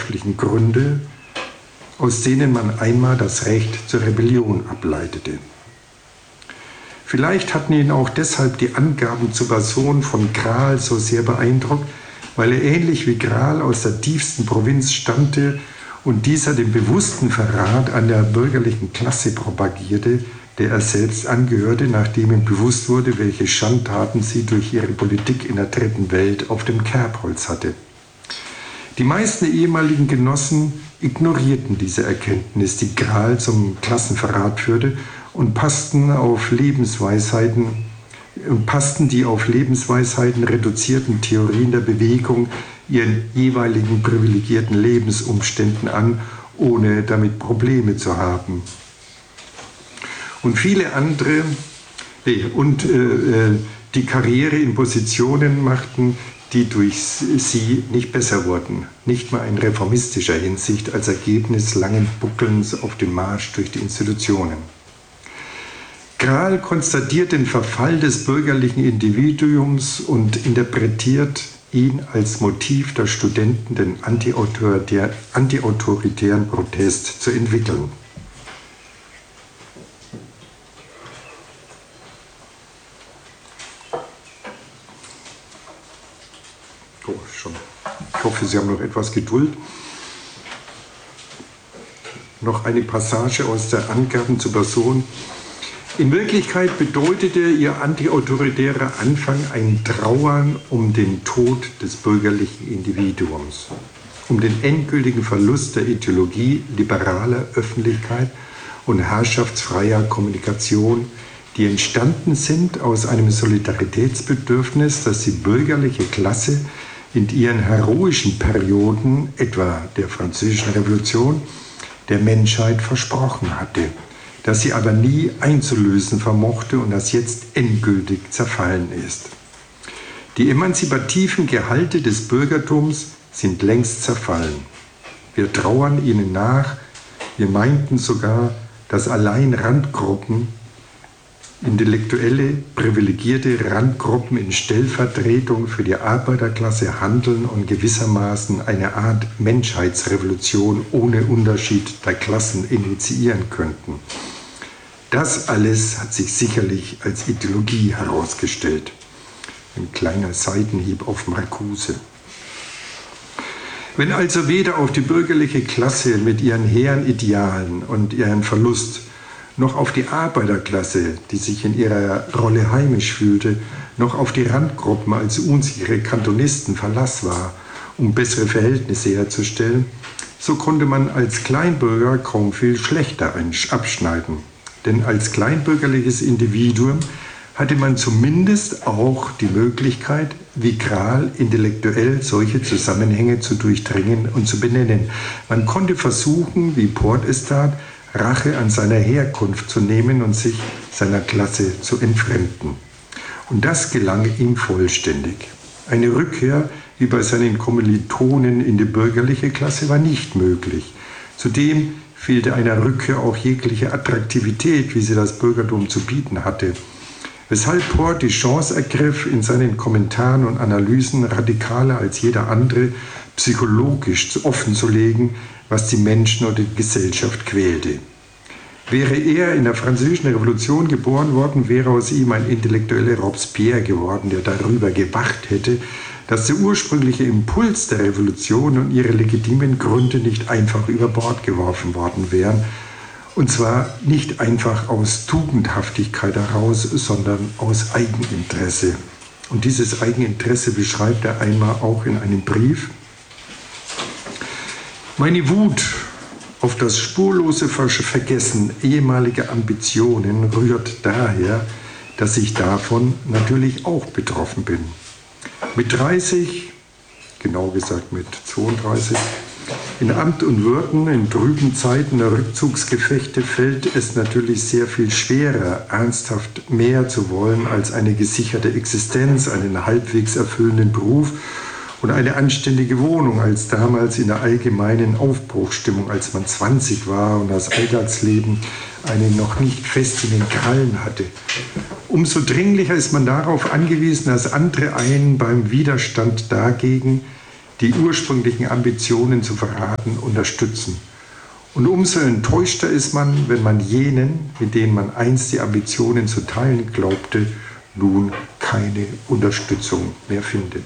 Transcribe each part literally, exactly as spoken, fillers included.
wirtschaftlichen Gründe, aus denen man einmal das Recht zur Rebellion ableitete. Vielleicht hatten ihn auch deshalb die Angaben zur Person von Krahl so sehr beeindruckt, weil er ähnlich wie Krahl aus der tiefsten Provinz stammte und dieser den bewussten Verrat an der bürgerlichen Klasse propagierte, der er selbst angehörte, nachdem ihm bewusst wurde, welche Schandtaten sie durch ihre Politik in der dritten Welt auf dem Kerbholz hatte. Die meisten ehemaligen Genossen ignorierten diese Erkenntnis, die Krahl zum Klassenverrat führte, und passten auf Lebensweisheiten und passten die auf Lebensweisheiten reduzierten Theorien der Bewegung ihren jeweiligen privilegierten Lebensumständen an, ohne damit Probleme zu haben. Und viele andere, nee, und äh, die Karriere in Positionen machten, die durch sie nicht besser wurden, nicht mal in reformistischer Hinsicht als Ergebnis langen Buckelns auf dem Marsch durch die Institutionen. Krahl konstatiert den Verfall des bürgerlichen Individuums und interpretiert ihn als Motiv der Studenten, den antiautoritär, antiautoritären Protest zu entwickeln. Oh, schon. Ich hoffe, Sie haben noch etwas Geduld. Noch eine Passage aus der Angaben zur Person. In Wirklichkeit bedeutete ihr antiautoritärer Anfang ein Trauern um den Tod des bürgerlichen Individuums, um den endgültigen Verlust der Ideologie liberaler Öffentlichkeit und herrschaftsfreier Kommunikation, die entstanden sind aus einem Solidaritätsbedürfnis, das die bürgerliche Klasse in ihren heroischen Perioden, etwa der Französischen Revolution, der Menschheit versprochen hatte, das sie aber nie einzulösen vermochte und das jetzt endgültig zerfallen ist. Die emanzipativen Gehalte des Bürgertums sind längst zerfallen. Wir trauern ihnen nach, wir meinten sogar, dass allein Randgruppen, intellektuelle, privilegierte Randgruppen in Stellvertretung für die Arbeiterklasse handeln und gewissermaßen eine Art Menschheitsrevolution ohne Unterschied der Klassen initiieren könnten. Das alles hat sich sicherlich als Ideologie herausgestellt. Ein kleiner Seitenhieb auf Marcuse. Wenn also weder auf die bürgerliche Klasse mit ihren hehren Idealen und ihren Verlust, noch auf die Arbeiterklasse, die sich in ihrer Rolle heimisch fühlte, noch auf die Randgruppen als unsichere Kantonisten Verlass war, um bessere Verhältnisse herzustellen, so konnte man als Kleinbürger kaum viel schlechter abschneiden. Denn als kleinbürgerliches Individuum hatte man zumindest auch die Möglichkeit, wie Krahl intellektuell solche Zusammenhänge zu durchdringen und zu benennen. Man konnte versuchen, wie Port es tat, Rache an seiner Herkunft zu nehmen und sich seiner Klasse zu entfremden. Und das gelang ihm vollständig. Eine Rückkehr wie bei seinen Kommilitonen in die bürgerliche Klasse war nicht möglich. Zudem fehlte einer Rückkehr auch jegliche Attraktivität, wie sie das Bürgertum zu bieten hatte. Weshalb Port die Chance ergriff, in seinen Kommentaren und Analysen radikaler als jeder andere psychologisch offenzulegen, was die Menschen oder die Gesellschaft quälte. Wäre er in der Französischen Revolution geboren worden, wäre aus ihm ein intellektueller Robespierre geworden, der darüber gewacht hätte, dass der ursprüngliche Impuls der Revolution und ihre legitimen Gründe nicht einfach über Bord geworfen worden wären, und zwar nicht einfach aus Tugendhaftigkeit heraus, sondern aus Eigeninteresse. Und dieses Eigeninteresse beschreibt er einmal auch in einem Brief. Meine Wut auf das spurlose Vergessen ehemaliger Ambitionen rührt daher, dass ich davon natürlich auch betroffen bin. Mit dreißig, genau gesagt mit zweiunddreißig, in Amt und Würden, in trüben Zeiten der Rückzugsgefechte fällt es natürlich sehr viel schwerer, ernsthaft mehr zu wollen als eine gesicherte Existenz, einen halbwegs erfüllenden Beruf und eine anständige Wohnung als damals in der allgemeinen Aufbruchsstimmung, als man zwanzig war und das Alltagsleben einen noch nicht fest in den Krallen hatte. Umso dringlicher ist man darauf angewiesen, dass andere einen beim Widerstand dagegen die ursprünglichen Ambitionen zu verraten, unterstützen. Und umso enttäuschter ist man, wenn man jenen, mit denen man einst die Ambitionen zu teilen glaubte, nun keine Unterstützung mehr findet.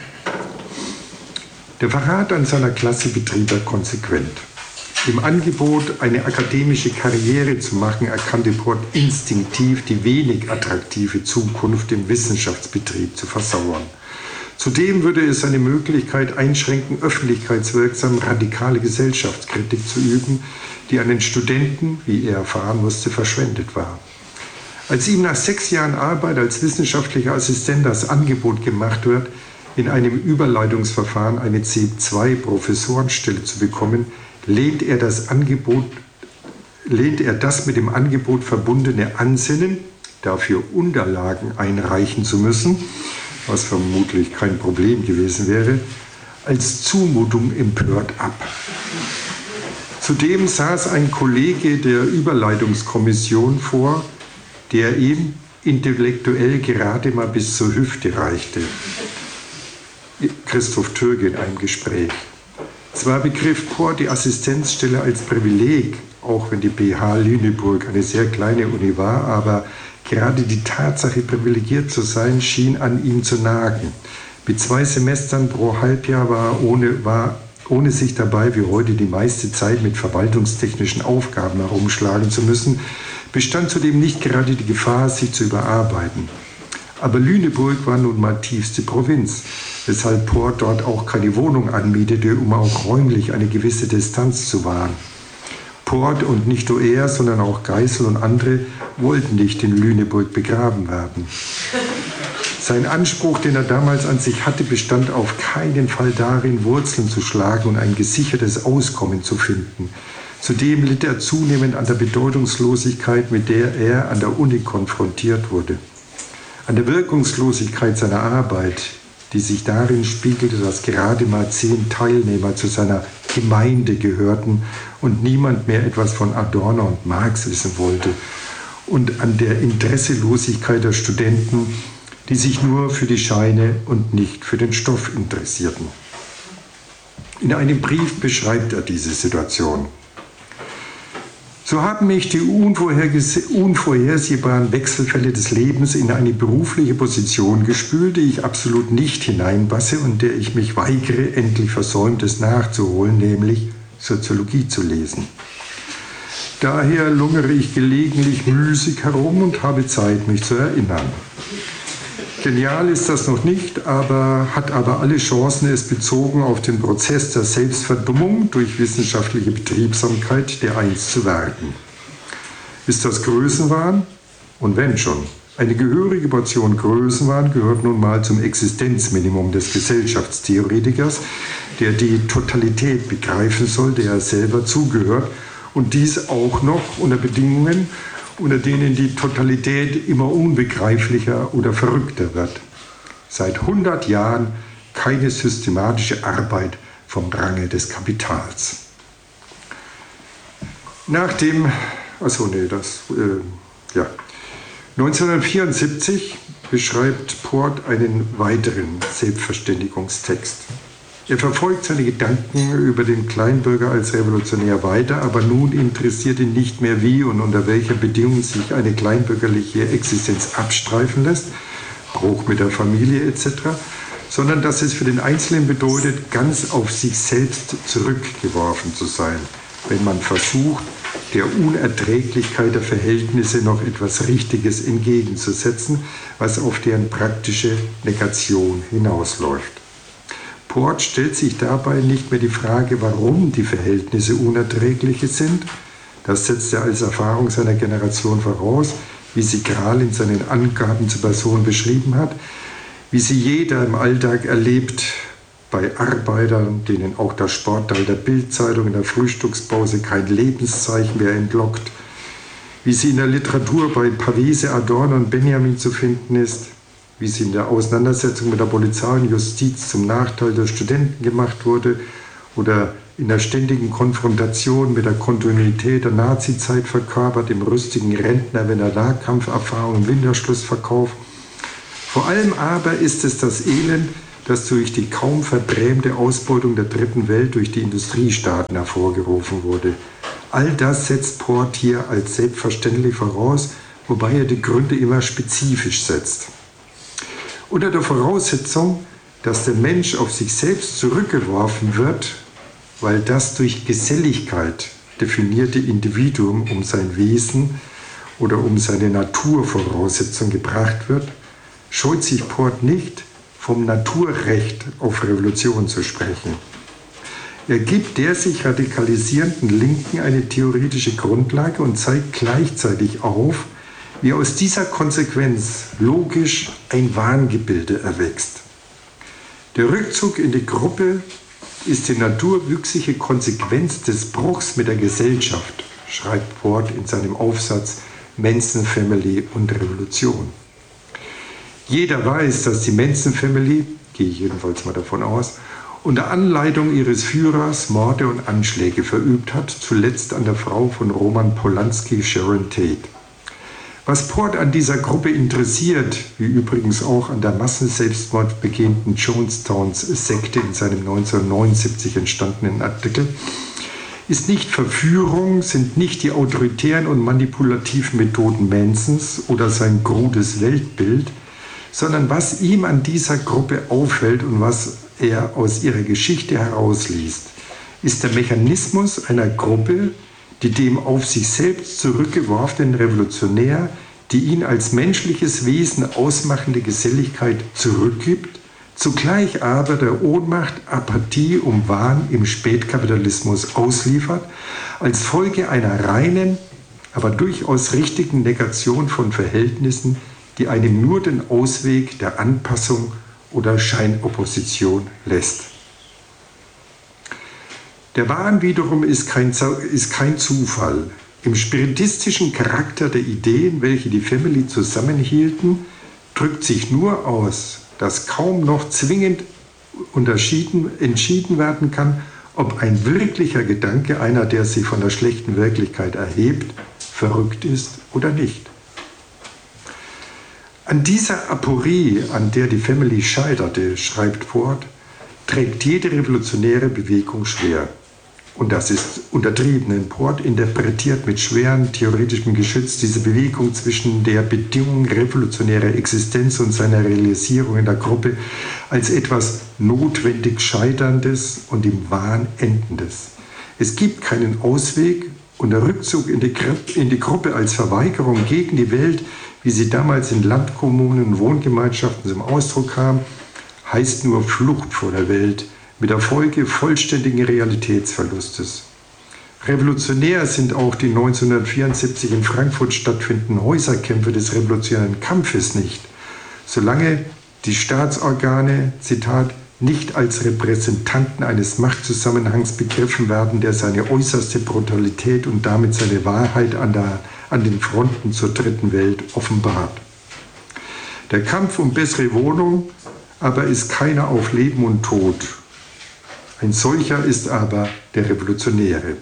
Der Verrat an seiner Klasse betrieb er konsequent. Im Angebot, eine akademische Karriere zu machen, erkannte Port instinktiv die wenig attraktive Zukunft im Wissenschaftsbetrieb zu versauern. Zudem würde es seine Möglichkeit einschränken, öffentlichkeitswirksam radikale Gesellschaftskritik zu üben, die an den Studenten, wie er erfahren musste, verschwendet war. Als ihm nach sechs Jahren Arbeit als wissenschaftlicher Assistent das Angebot gemacht wird, in einem Überleitungsverfahren eine C zwei Professorenstelle zu bekommen, lehnt er das Angebot, lehnt er das mit dem Angebot verbundene Ansinnen, dafür Unterlagen einreichen zu müssen, was vermutlich kein Problem gewesen wäre, als Zumutung empört ab. Zudem saß ein Kollege der Überleitungskommission vor, der ihm intellektuell gerade mal bis zur Hüfte reichte. Christoph Türge in einem Gespräch. Zwar begriff Port die Assistenzstelle als Privileg, auch wenn die B H Lüneburg eine sehr kleine Uni war, aber gerade die Tatsache, privilegiert zu sein, schien an ihm zu nagen. Mit zwei Semestern pro Halbjahr war ohne, war ohne sich dabei wie heute die meiste Zeit mit verwaltungstechnischen Aufgaben herumschlagen zu müssen, bestand zudem nicht gerade die Gefahr, sich zu überarbeiten. Aber Lüneburg war nun mal tiefste Provinz, weshalb Port dort auch keine Wohnung anmietete, um auch räumlich eine gewisse Distanz zu wahren. Port und nicht nur er, sondern auch Geisel und andere wollten nicht in Lüneburg begraben werden. Sein Anspruch, den er damals an sich hatte, bestand auf keinen Fall darin, Wurzeln zu schlagen und ein gesichertes Auskommen zu finden. Zudem litt er zunehmend an der Bedeutungslosigkeit, mit der er an der Uni konfrontiert wurde. An der Wirkungslosigkeit seiner Arbeit, die sich darin spiegelte, dass gerade mal zehn Teilnehmer zu seiner Gemeinde gehörten und niemand mehr etwas von Adorno und Marx wissen wollte, und an der Interesselosigkeit der Studenten, die sich nur für die Scheine und nicht für den Stoff interessierten. In einem Brief beschreibt er diese Situation. So haben mich die unvorhersehbaren Wechselfälle des Lebens in eine berufliche Position gespült, die ich absolut nicht hineinpasse und der ich mich weigere, endlich Versäumtes nachzuholen, nämlich Soziologie zu lesen. Daher lungere ich gelegentlich müßig herum und habe Zeit, mich zu erinnern. Genial ist das noch nicht, aber hat aber alle Chancen, es bezogen auf den Prozess der Selbstverdummung durch wissenschaftliche Betriebsamkeit der einst zu werden. Ist das Größenwahn? Und wenn schon. Eine gehörige Portion Größenwahn gehört nun mal zum Existenzminimum des Gesellschaftstheoretikers, der die Totalität begreifen soll, der er selber zugehört, und dies auch noch unter Bedingungen, unter denen die Totalität immer unbegreiflicher oder verrückter wird. Seit hundert Jahren keine systematische Arbeit vom Range des Kapitals. Nach dem, achso, nee, das, äh, ja, neunzehnhundertvierundsiebzig beschreibt Port einen weiteren Selbstverständigungstext. Er verfolgt seine Gedanken über den Kleinbürger als Revolutionär weiter, aber nun interessiert ihn nicht mehr, wie und unter welcher Bedingung sich eine kleinbürgerliche Existenz abstreifen lässt, Bruch mit der Familie et cetera, sondern dass es für den Einzelnen bedeutet, ganz auf sich selbst zurückgeworfen zu sein, wenn man versucht, der Unerträglichkeit der Verhältnisse noch etwas Richtiges entgegenzusetzen, was auf deren praktische Negation hinausläuft. Port stellt sich dabei nicht mehr die Frage, warum die Verhältnisse unerträgliche sind. Das setzt er als Erfahrung seiner Generation voraus, wie sie Kral in seinen Angaben zur Person beschrieben hat, wie sie jeder im Alltag erlebt, bei Arbeitern, denen auch das Sportteil der Bildzeitung in der Frühstückspause kein Lebenszeichen mehr entlockt, wie sie in der Literatur bei Pavese, Adorno und Benjamin zu finden ist, wie sie in der Auseinandersetzung mit der Polizei und Justiz zum Nachteil der Studenten gemacht wurde oder in der ständigen Konfrontation mit der Kontinuität der Nazizeit verkörpert, im rüstigen Rentner, wenn er Nahkampferfahrung im Winterschluss verkauft. Vor allem aber ist es das Elend, das durch die kaum verbrämte Ausbeutung der dritten Welt durch die Industriestaaten hervorgerufen wurde. All das setzt Port hier als selbstverständlich voraus, wobei er die Gründe immer spezifisch setzt. Unter der Voraussetzung, dass der Mensch auf sich selbst zurückgeworfen wird, weil das durch Geselligkeit definierte Individuum um sein Wesen oder um seine Naturvoraussetzung gebracht wird, scheut sich Port nicht, vom Naturrecht auf Revolution zu sprechen. Er gibt der sich radikalisierenden Linken eine theoretische Grundlage und zeigt gleichzeitig auf, wie aus dieser Konsequenz logisch ein Wahngebilde erwächst. Der Rückzug in die Gruppe ist die naturwüchsige Konsequenz des Bruchs mit der Gesellschaft, schreibt Port in seinem Aufsatz Manson Family und Revolution. Jeder weiß, dass die Manson Family, gehe ich jedenfalls mal davon aus, unter Anleitung ihres Führers Morde und Anschläge verübt hat, zuletzt an der Frau von Roman Polanski, Sharon Tate. Was Port an dieser Gruppe interessiert, wie übrigens auch an der Massenselbstmord begehenden Jonestowns-Sekte in seinem neunzehnhundertneunundsiebzig entstandenen Artikel, ist nicht Verführung, sind nicht die autoritären und manipulativen Methoden Mansons oder sein krudes Weltbild, sondern was ihm an dieser Gruppe auffällt und was er aus ihrer Geschichte herausliest, ist der Mechanismus einer Gruppe, die dem auf sich selbst zurückgeworfenen Revolutionär die ihn als menschliches Wesen ausmachende Geselligkeit zurückgibt, zugleich aber der Ohnmacht, Apathie und Wahn im Spätkapitalismus ausliefert, als Folge einer reinen, aber durchaus richtigen Negation von Verhältnissen, die einem nur den Ausweg der Anpassung oder Scheinopposition lässt. Der Wahn wiederum ist kein, ist kein Zufall. Im spiritistischen Charakter der Ideen, welche die Family zusammenhielten, drückt sich nur aus, dass kaum noch zwingend unterschieden, entschieden werden kann, ob ein wirklicher Gedanke, einer, der sich von der schlechten Wirklichkeit erhebt, verrückt ist oder nicht. An dieser Aporie, an der die Family scheiterte, schreibt Port, trägt jede revolutionäre Bewegung schwer. Und das ist untertrieben. In Port interpretiert mit schwerem theoretischem Geschütz diese Bewegung zwischen der Bedingung revolutionärer Existenz und seiner Realisierung in der Gruppe als etwas notwendig Scheiterndes und im Wahn Endendes. Es gibt keinen Ausweg und der Rückzug in die, in die Gruppe als Verweigerung gegen die Welt, wie sie damals in Landkommunen und Wohngemeinschaften zum Ausdruck kam, heißt nur Flucht vor der Welt, mit der Folge vollständigen Realitätsverlustes. Revolutionär sind auch die neunzehnhundertvierundsiebzig in Frankfurt stattfindenden Häuserkämpfe des revolutionären Kampfes nicht, solange die Staatsorgane, Zitat, nicht als Repräsentanten eines Machtzusammenhangs begriffen werden, der seine äußerste Brutalität und damit seine Wahrheit an, der, an den Fronten zur dritten Welt offenbart. Der Kampf um bessere Wohnung aber ist keiner auf Leben und Tod. Ein solcher ist aber der Revolutionäre.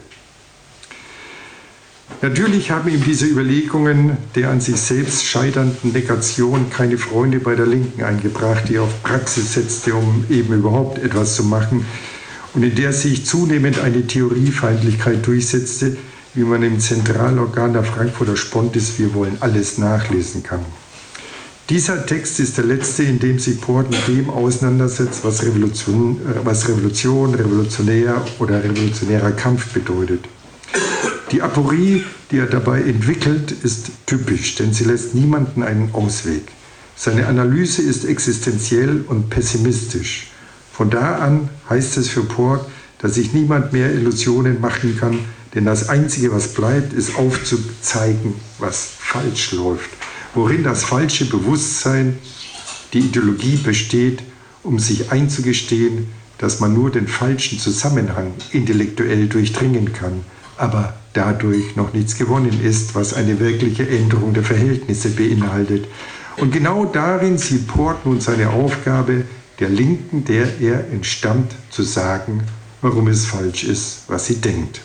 Natürlich haben ihm diese Überlegungen der an sich selbst scheiternden Negation keine Freunde bei der Linken eingebracht, die auf Praxis setzte, um eben überhaupt etwas zu machen und in der sich zunehmend eine Theoriefeindlichkeit durchsetzte, wie man im Zentralorgan der Frankfurter Spontis Wir wollen alles nachlesen kann. Dieser Text ist der letzte, in dem sich Port mit dem auseinandersetzt, was Revolution, was Revolution, revolutionär oder revolutionärer Kampf bedeutet. Die Aporie, die er dabei entwickelt, ist typisch, denn sie lässt niemanden einen Ausweg. Seine Analyse ist existenziell und pessimistisch. Von da an heißt es für Port, dass sich niemand mehr Illusionen machen kann, denn das Einzige, was bleibt, ist aufzuzeigen, was falsch läuft. Worin das falsche Bewusstsein, die Ideologie besteht, um sich einzugestehen, dass man nur den falschen Zusammenhang intellektuell durchdringen kann, aber dadurch noch nichts gewonnen ist, was eine wirkliche Änderung der Verhältnisse beinhaltet. Und genau darin sieht Port nun seine Aufgabe, der Linken, der er entstammt, zu sagen, warum es falsch ist, was sie denkt.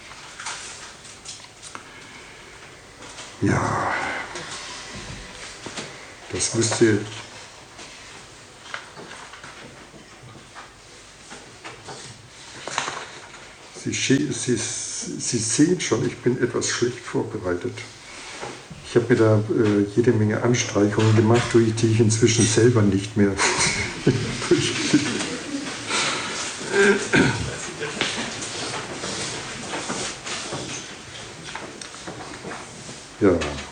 Ja. Das müsste Sie, Sie, Sie sehen schon, ich bin etwas schlecht vorbereitet. Ich habe mir da äh, jede Menge Anstreichungen gemacht, durch die ich inzwischen selber nicht mehr durchkriege. Ja.